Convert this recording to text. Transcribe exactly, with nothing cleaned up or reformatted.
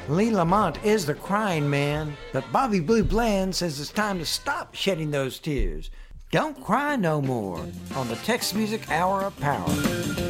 Lee Lamont is the crying man, but Bobby Blue Bland says it's time to stop shedding those tears. Don't cry no more on the Tex Music Hour of Power.